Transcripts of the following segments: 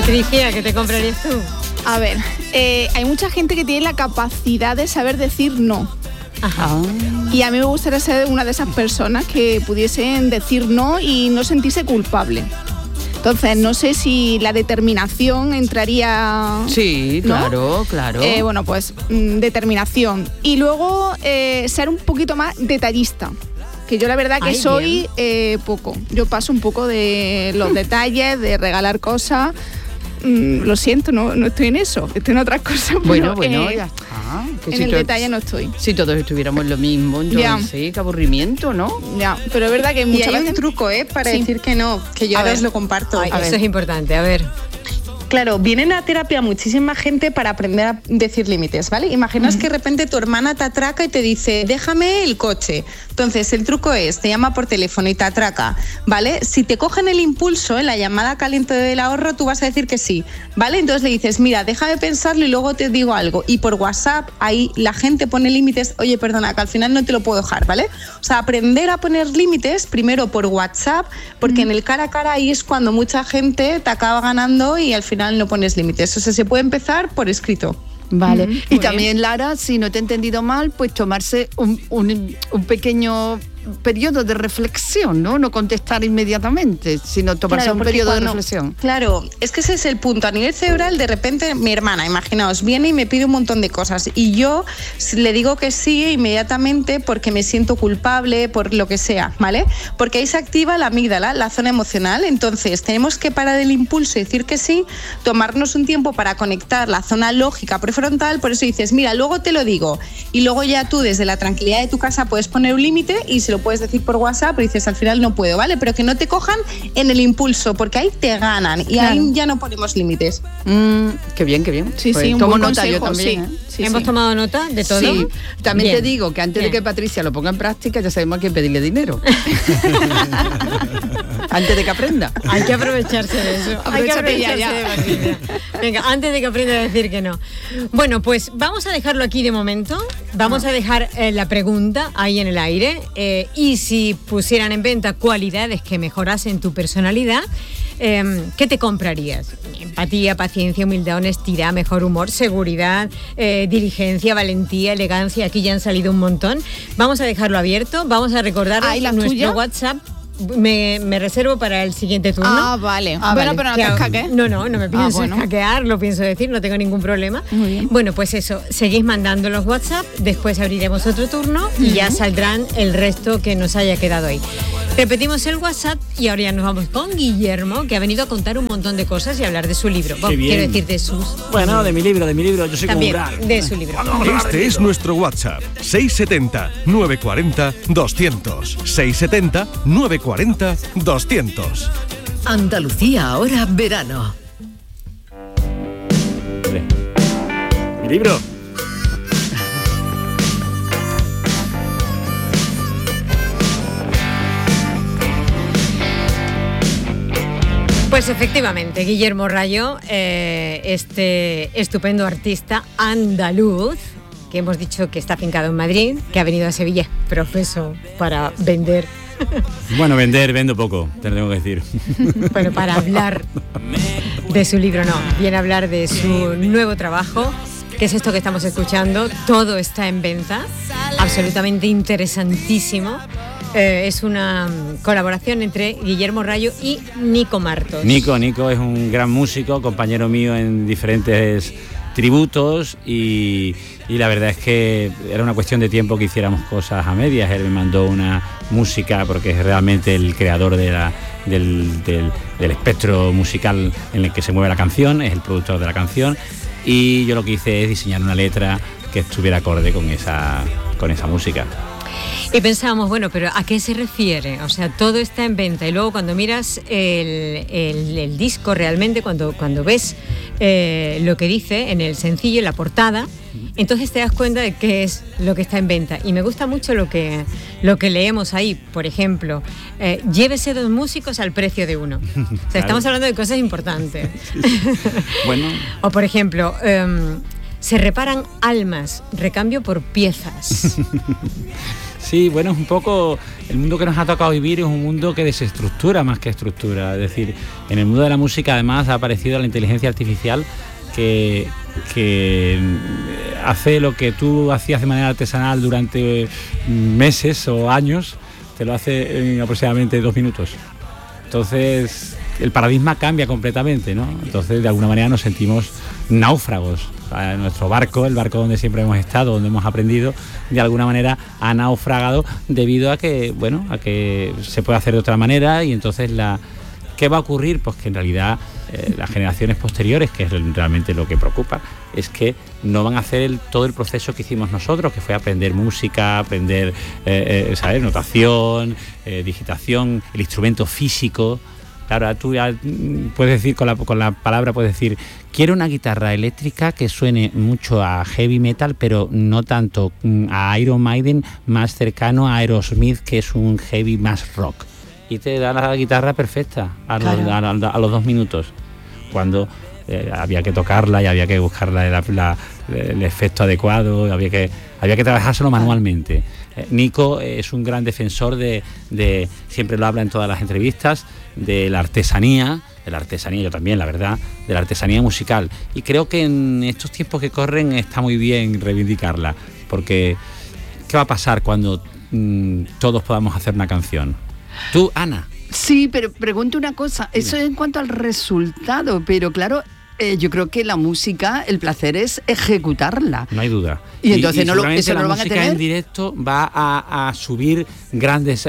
Cristina, ¿qué te comprarías tú? A ver, hay mucha gente que tiene la capacidad de saber decir no. Ajá. Y a mí me gustaría ser una de esas personas que pudiesen decir no y no sentirse culpable. Entonces, no sé si la determinación entraría... Sí, ¿no? claro. Bueno, pues determinación. Y luego ser un poquito más detallista. Que yo la verdad que soy poco. Yo paso un poco de los detalles, de regalar cosas. Lo siento, no estoy en eso. Estoy en otras cosas. Bueno, ya está. En el detalle no estoy. Si todos estuviéramos lo mismo, entonces, qué aburrimiento, ¿no? Ya, pero es verdad que muchas veces... hay un truco, para decir que no, que yo ahora os lo comparto. Ay, eso es importante, a ver. Claro, vienen a terapia muchísima gente para aprender a decir límites, ¿vale? Imaginaos que de repente tu hermana te atraca y te dice, déjame el coche. Entonces, el truco es, te llama por teléfono y te atraca, ¿vale? Si te cogen el impulso, en la llamada caliente del ahorro, tú vas a decir que sí, ¿vale? Entonces le dices, mira, déjame pensarlo y luego te digo algo. Y por WhatsApp, ahí la gente pone límites, oye, perdona, que al final no te lo puedo dejar, ¿vale? O sea, aprender a poner límites primero por WhatsApp, porque en el cara a cara ahí es cuando mucha gente te acaba ganando y al final no pones límites. O sea, se puede empezar por escrito. Vale. Y también, Lara, si no te he entendido mal, pues tomarse un pequeño periodo de reflexión, ¿no? No contestar inmediatamente, sino tomarse un periodo de reflexión. Claro, es que ese es el punto. A nivel cerebral, de repente, mi hermana, imaginaos, viene y me pide un montón de cosas y yo le digo que sí inmediatamente porque me siento culpable, por lo que sea, ¿vale? Porque ahí se activa la amígdala, la zona emocional. Entonces, tenemos que parar el impulso y decir que sí, tomarnos un tiempo para conectar la zona lógica prefrontal. Por eso dices, mira, luego te lo digo. Y luego ya tú, desde la tranquilidad de tu casa, puedes poner un límite y se lo puedes decir por WhatsApp, pero dices, al final no puedo, ¿vale? Pero que no te cojan en el impulso, porque ahí te ganan y ahí ya no ponemos límites. Qué bien, qué bien. Sí, pues sí, tomo buen nota consejo, yo también. sí. ¿Hemos tomado nota de todo? Sí, también Bien. te digo que antes de que Patricia lo ponga en práctica, ya sabemos a quién pedirle dinero. Antes de que aprenda. Hay que aprovecharse de eso. Hay que Aprovechate aprovecharse ya. de Patricia. Venga, antes de que aprenda a decir que no. Bueno, pues vamos a dejarlo aquí de momento. Vamos a dejar la pregunta ahí en el aire. Y si pusieran en venta cualidades que mejorasen tu personalidad, ¿qué te comprarías? Empatía, paciencia, humildad, honestidad, mejor humor, seguridad, diligencia, valentía, elegancia. Aquí ya han salido un montón. Vamos a dejarlo abierto. Vamos a recordar nuestro tuya? WhatsApp. Me reservo para el siguiente turno. Ah, vale. Bueno, pero no te hackees. No me pienso hackear, lo pienso decir, no tengo ningún problema. Muy bien. Bueno, pues eso, seguís mandando los WhatsApp, después abriremos otro turno y ya saldrán el resto que nos haya quedado ahí. Repetimos el WhatsApp y ahora ya nos vamos con Guillermo, que ha venido a contar un montón de cosas y hablar de su libro. Bueno, quiero decir de sus... Bueno, de mi libro, yo soy también, como un gran. de su libro. Este es nuestro WhatsApp, 670-940-200. 670-940-200. Andalucía ahora verano. Mi libro. Pues efectivamente, Guillermo Rayo, este estupendo artista andaluz, que hemos dicho que está afincado en Madrid, que ha venido a Sevilla, profeso, para vender. Bueno, vendo poco, te tengo que decir. Bueno, para hablar de su libro, no, viene a hablar de su nuevo trabajo, que es esto que estamos escuchando. Todo está en venta, absolutamente interesantísimo. Es una colaboración entre Guillermo Rayo y Nico Martos. Nico es un gran músico, compañero mío en diferentes tributos y la verdad es que era una cuestión de tiempo que hiciéramos cosas a medias. Él me mandó una música porque es realmente el creador del espectro musical en el que se mueve la canción, es el productor de la canción, y yo lo que hice es diseñar una letra que estuviera acorde con esa música. Y pensábamos, bueno, pero ¿a qué se refiere? O sea, todo está en venta y luego cuando miras el disco realmente, cuando ves lo que dice en el sencillo, en la portada, entonces te das cuenta de qué es lo que está en venta. Y me gusta mucho lo que leemos ahí. Por ejemplo, llévese 2 músicos al precio de uno. O sea, claro. Estamos hablando de cosas importantes. Bueno. O por ejemplo... se reparan almas, recambio por piezas. Sí, bueno, es un poco el mundo que nos ha tocado vivir, es un mundo que desestructura más que estructura. Es decir, en el mundo de la música además ha aparecido la inteligencia artificial que hace lo que tú hacías de manera artesanal durante meses o años, te lo hace en aproximadamente 2 minutos. Entonces el paradigma cambia completamente, ¿no? Entonces de alguna manera nos sentimos náufragos. Nuestro barco, el barco donde siempre hemos estado, donde hemos aprendido, de alguna manera ha naufragado debido a que, bueno, a que se puede hacer de otra manera. Y entonces ¿qué va a ocurrir? Pues que en realidad las generaciones posteriores, que es realmente lo que preocupa, es que no van a hacer todo el proceso que hicimos nosotros, que fue aprender música, aprender ¿sabes? Notación, digitación, el instrumento físico. Claro, tú ya puedes decir, con la palabra puedes decir, quiero una guitarra eléctrica que suene mucho a heavy metal, pero no tanto a Iron Maiden, más cercano a Aerosmith, que es un heavy más rock. Y te da la guitarra perfecta a los 2 minutos, cuando había que tocarla y había que buscarla el efecto adecuado, había que trabajárselo manualmente. Nico es un gran defensor de siempre lo habla en todas las entrevistas, de la artesanía, yo también, la verdad, de la artesanía musical. Y creo que en estos tiempos que corren está muy bien reivindicarla, porque ¿qué va a pasar cuando todos podamos hacer una canción? Tú, Ana. Sí, pero pregunto una cosa, eso es en cuanto al resultado, pero claro, yo creo que la música, el placer es ejecutarla. No hay duda. Y entonces eso no lo van a tener. La música en directo va a subir grandes,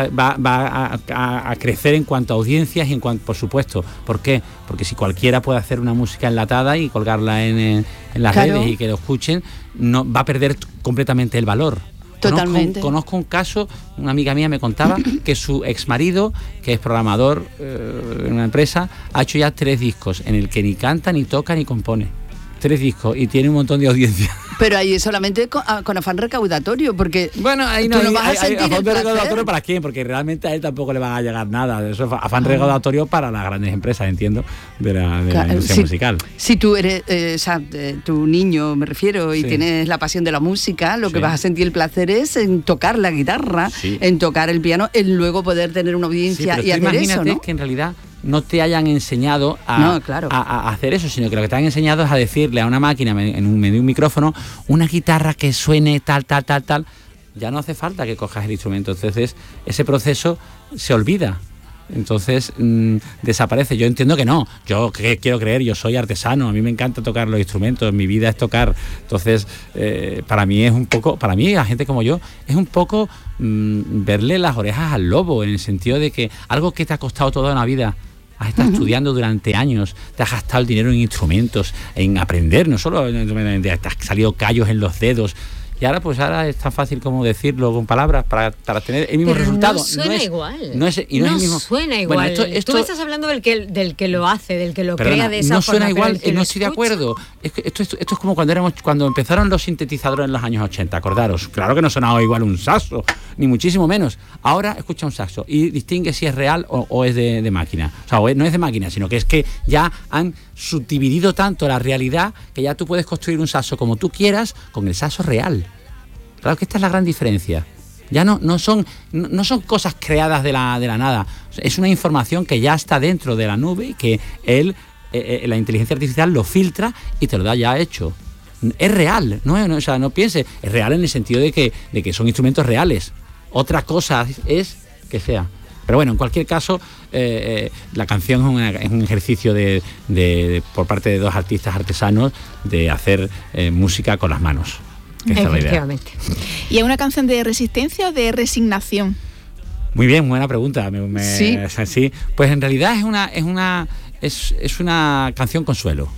va a crecer en cuanto a audiencias y en cuanto, por supuesto. ¿Por qué? Porque si cualquiera puede hacer una música enlatada y colgarla en las redes y que lo escuchen, no va a perder completamente el valor. Totalmente. Conozco un caso, una amiga mía me contaba que su exmarido, que es programador en una empresa, ha hecho ya 3 discos en el que ni canta, ni toca, ni compone. 3 discos y tiene un montón de audiencia. Pero ahí es solamente con afán recaudatorio, porque bueno, ahí no tú no vas a sentir afán el placer. recaudatorio para quién, porque realmente a él tampoco le van a llegar nada. Eso es afán recaudatorio para las grandes empresas, entiendo, de la industria musical. Si tú eres, tu niño, me refiero, y tienes la pasión de la música, lo que vas a sentir el placer es en tocar la guitarra, en tocar el piano, en luego poder tener una audiencia y hacer eso, ¿no? Que en realidad no te hayan enseñado a hacer eso, sino que lo que te han enseñado es a decirle a una máquina en un micrófono una guitarra que suene tal. Ya no hace falta que cojas el instrumento, entonces ese proceso se olvida. Entonces desaparece. Yo entiendo que no, yo quiero creer, yo soy artesano, a mí me encanta tocar los instrumentos, mi vida es tocar. Entonces para mí es un poco, para mí, a gente como yo, es un poco verle las orejas al lobo, en el sentido de que algo que te ha costado toda una vida, has estado estudiando durante años, te has gastado el dinero en instrumentos, en aprender, no solo te has salido callos en los dedos. Y ahora es tan fácil como decirlo con palabras para tener el mismo resultado. No suena igual. No suena igual. Bueno, tú me estás hablando del que lo hace, del que lo crea de esa forma. No suena igual, no estoy de acuerdo. Esto es como cuando empezaron los sintetizadores en los años 80, acordaros. Claro que no sonaba igual un saxo, ni muchísimo menos. Ahora escucha un saxo y distingue si es real o es de máquina. O sea, no es de máquina, sino que es que ya han subdividido tanto la realidad que ya tú puedes construir un saxo como tú quieras con el saxo real. Claro que esta es la gran diferencia. Ya no son cosas creadas de la nada. Es una información que ya está dentro de la nube y que la inteligencia artificial lo filtra y te lo da ya hecho. Es real, o sea, no pienses, es real en el sentido de que son instrumentos reales. Otra cosa es que sea. Pero bueno, en cualquier caso, la canción es un ejercicio por parte de 2 artistas artesanos de hacer música con las manos. Efectivamente. ¿Y es una canción de resistencia o de resignación? Muy bien, buena pregunta. Sí. Pues en realidad es una canción consuelo.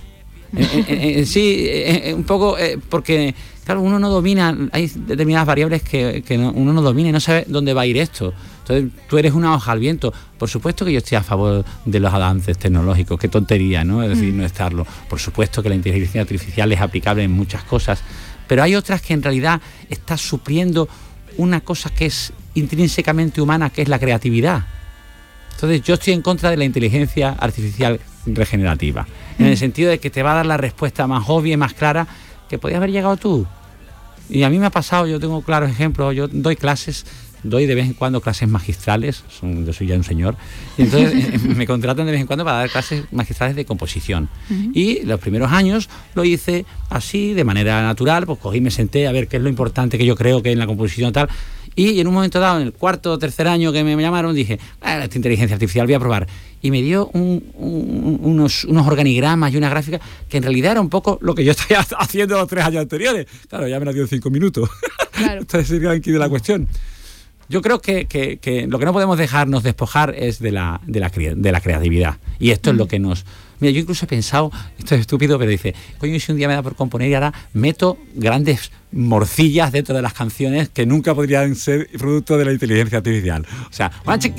Un poco porque claro, uno no domina, hay determinadas variables que uno no domina y no sabe dónde va a ir esto. Entonces tú eres una hoja al viento. Por supuesto que yo estoy a favor de los avances tecnológicos, qué tontería, ¿no? Es decir, no estarlo. Por supuesto que la inteligencia artificial es aplicable en muchas cosas, pero hay otras que en realidad está supliendo una cosa que es intrínsecamente humana, que es la creatividad. Entonces yo estoy en contra de la inteligencia artificial regenerativa, en el sentido de que te va a dar la respuesta más obvia y más clara que podías haber llegado tú. Y a mí me ha pasado, yo tengo claros ejemplos, yo doy de vez en cuando clases magistrales, yo soy ya un señor, y entonces me contratan de vez en cuando para dar clases magistrales de composición. Y los primeros años lo hice así, de manera natural, pues cogí, me senté a ver qué es lo importante que yo creo que en la composición tal, y en un momento dado, en el cuarto o tercer año que me llamaron, dije, esta inteligencia artificial voy a probar. Y me dio unos organigramas y una gráfica que en realidad era un poco lo que yo estaba haciendo los 3 años anteriores. Claro, ya me lo dio en 5 minutos. Claro. Entonces sería aquí de la cuestión. Yo creo que lo que no podemos dejarnos despojar es de la creatividad. Y esto es lo que nos... Mira, yo incluso he pensado, esto es estúpido, pero dice, coño, si un día me da por componer y ahora meto grandes morcillas dentro de las canciones que nunca podrían ser producto de la inteligencia artificial. O sea,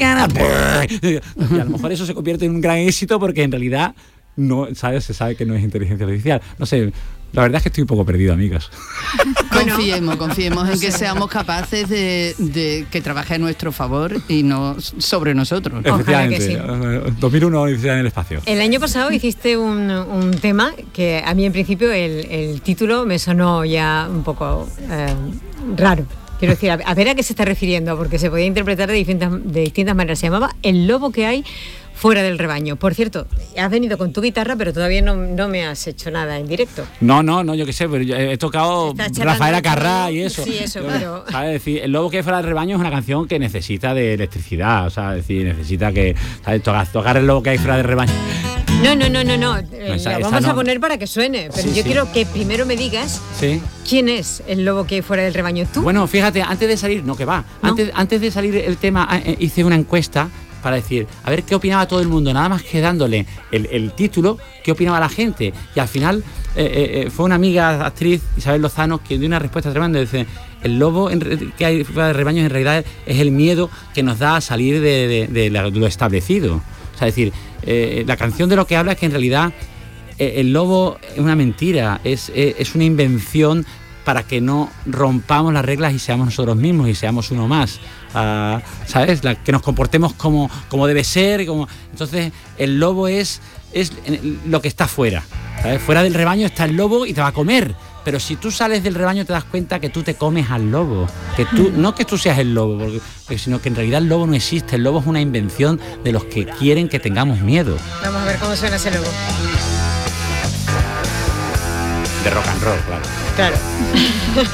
y a lo mejor eso se convierte en un gran éxito porque en realidad no, ¿sabes? Se sabe que no es inteligencia artificial. No sé, la verdad es que estoy un poco perdido, amigas. Confiemos en que seamos capaces de que trabaje a nuestro favor y no sobre nosotros. Efectivamente, sí. 2001 Odisea en el espacio. El año pasado hiciste un tema que a mí en principio el título me sonó ya un poco raro. Quiero decir, a ver a qué se está refiriendo, porque se podía interpretar de distintas maneras. Se llamaba El lobo que hay fuera del rebaño. Por cierto, has venido con tu guitarra, pero todavía no me has hecho nada en directo. No, yo qué sé, pero yo he tocado Rafaela Carrá y eso. Sí, eso, pero... ¿Sabes? Es decir, El lobo que hay fuera del rebaño es una canción que necesita de electricidad, o sea, es decir, necesita que, ¿sabes? Tocar El lobo que hay fuera del rebaño. No. La vamos a poner para que suene, pero yo quiero que primero me digas quién es el lobo que hay fuera del rebaño. ¿Tú? Bueno, fíjate, antes de salir, antes de salir el tema, hice una encuesta para decir, a ver qué opinaba todo el mundo, nada más que dándole el título, qué opinaba la gente. Y al final fue una amiga actriz, Isabel Lozano, que dio una respuesta tremenda. Dice, el lobo que hay fuera del rebaño en realidad es el miedo que nos da a salir de lo establecido. O sea, es decir, la canción de lo que habla es que en realidad el lobo es una mentira, es una invención para que no rompamos las reglas y seamos nosotros mismos y seamos uno más, ¿sabes? Que nos comportemos como debe ser. Entonces el lobo es lo que está fuera, ¿sabes? Fuera del rebaño está el lobo y te va a comer, pero si tú sales del rebaño te das cuenta que tú te comes al lobo, que tú, no que tú seas el lobo, sino que en realidad el lobo no existe. El lobo es una invención de los que quieren que tengamos miedo. Vamos a ver cómo suena ese lobo. De rock and roll, claro. Claro.